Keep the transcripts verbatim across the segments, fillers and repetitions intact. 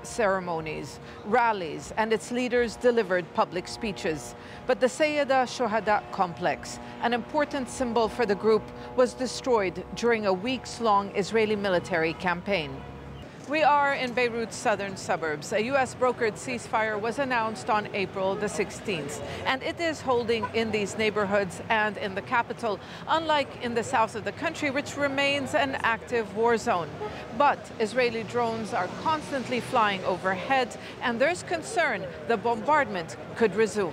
ceremonies, rallies, and its leaders delivered public speeches. But the Sayyida Shohada complex, an important symbol for the group, was destroyed during a weeks-long Israeli military campaign. We are in Beirut's southern suburbs. A U S brokered ceasefire was announced on April the sixteenth, and it is holding in these neighborhoods and in the capital, unlike in the south of the country, which remains an active war zone. But Israeli drones are constantly flying overhead, and there's concern the bombardment could resume.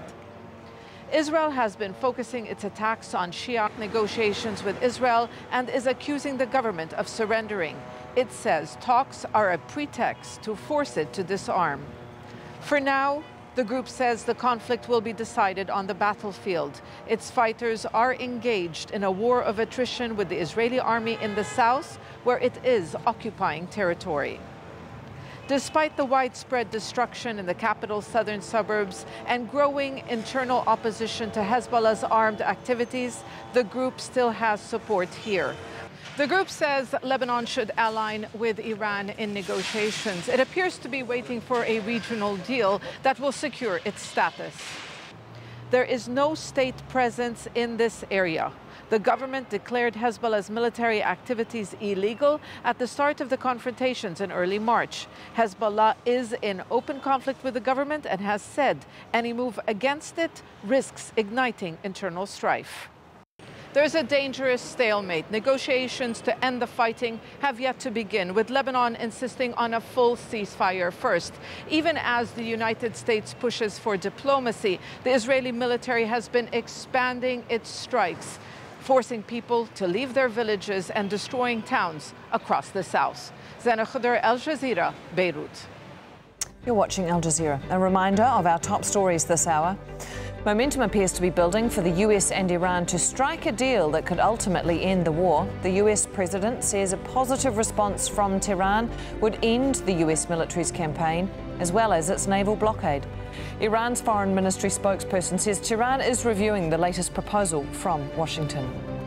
Israel has been focusing its attacks on Shia negotiations with Israel and is accusing the government of surrendering. It says talks are a pretext to force it to disarm. For now, the group says the conflict will be decided on the battlefield. Its fighters are engaged in a war of attrition with the Israeli army in the south, where it is occupying territory. Despite the widespread destruction in the capital's southern suburbs and growing internal opposition to Hezbollah's armed activities, the group still has support here. The group says Lebanon should ally with Iran in negotiations. It appears to be waiting for a regional deal that will secure its status. There is no state presence in this area. The government declared Hezbollah's military activities illegal at the start of the confrontations in early March. Hezbollah is in open conflict with the government and has said any move against it risks igniting internal strife. There's a dangerous stalemate. Negotiations to end the fighting have yet to begin, with Lebanon insisting on a full ceasefire first. Even as the United States pushes for diplomacy, the Israeli military has been expanding its strikes, forcing people to leave their villages and destroying towns across the south. Zana Khudr, Al Jazeera, Beirut. You're watching Al Jazeera. A reminder of our top stories this hour. Momentum appears to be building for the U S and Iran to strike a deal that could ultimately end the war. The U S president says a positive response from Tehran would end the U S military's campaign, as well as its naval blockade. Iran's foreign ministry spokesperson says Tehran is reviewing the latest proposal from Washington.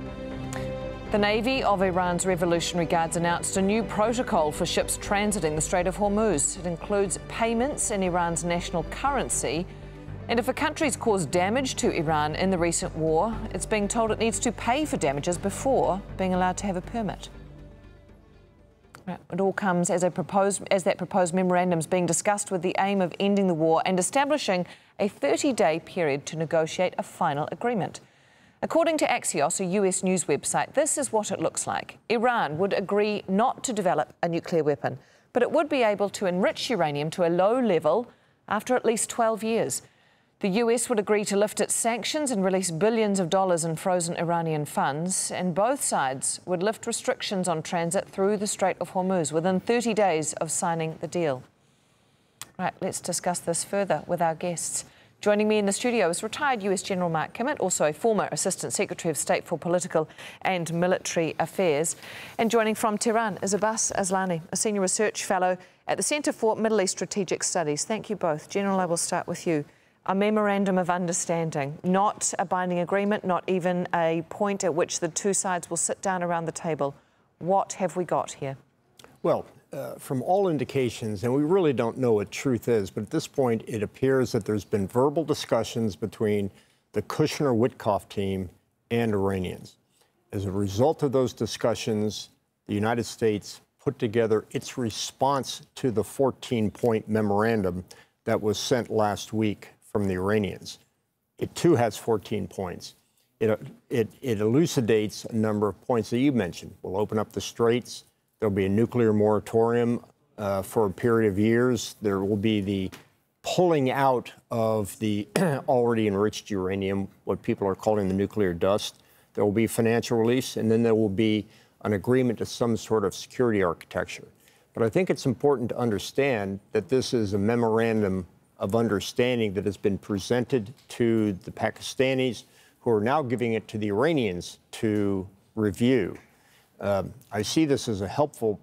The Navy of Iran's Revolutionary Guards announced a new protocol for ships transiting the Strait of Hormuz. It includes payments in Iran's national currency. And if a country's caused damage to Iran in the recent war, it's being told it needs to pay for damages before being allowed to have a permit. It all comes as, a proposed, as that proposed memorandum is being discussed with the aim of ending the war and establishing a thirty-day period to negotiate a final agreement. According to Axios, a U S news website, this is what it looks like. Iran would agree not to develop a nuclear weapon, but it would be able to enrich uranium to a low level after at least twelve years. The U S would agree to lift its sanctions and release billions of dollars in frozen Iranian funds, and both sides would lift restrictions on transit through the Strait of Hormuz within thirty days of signing the deal. Right, let's discuss this further with our guests. Joining me in the studio is retired U S General Mark Kimmett, also a former Assistant Secretary of State for Political and Military Affairs. And joining from Tehran is Abbas Aslani, a Senior Research Fellow at the Centre for Middle East Strategic Studies. Thank you both. General, I will start with you. A memorandum of understanding, not a binding agreement, not even a point at which the two sides will sit down around the table. What have we got here? Well, uh, from all indications, and we really don't know what truth is, but at this point it appears that there's been verbal discussions between the Kushner-Witkoff team and Iranians. As a result of those discussions, the United States put together its response to the fourteen-point memorandum that was sent last week from the Iranians. It too has fourteen points. It, it, it elucidates a number of points that you mentioned. We'll open up the straits. There'll be a nuclear moratorium uh, for a period of years. There will be the pulling out of the already enriched uranium, what people are calling the nuclear dust. There will be financial release, and then there will be an agreement to some sort of security architecture. But I think it's important to understand that this is a memorandum of understanding that has been presented to the Pakistanis, who are now giving it to the Iranians to review. Um, I see this as a helpful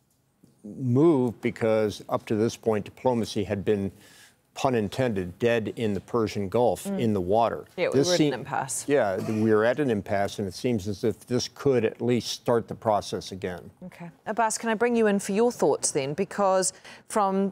move because up to this point, diplomacy had been, pun intended, dead in the Persian Gulf, mm. in the water. Yeah, we this were at seem, an impasse. Yeah, we are at an impasse, and it seems as if this could at least start the process again. Okay. Abbas, can I bring you in for your thoughts then? Because from